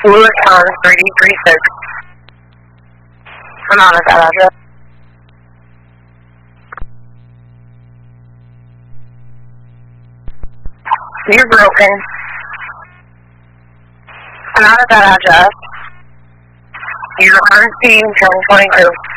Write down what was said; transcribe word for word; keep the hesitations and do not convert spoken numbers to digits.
Lewistown three D three six. I'm out of that address. You're broken. I'm out of that address. You're on scene ten twenty-two.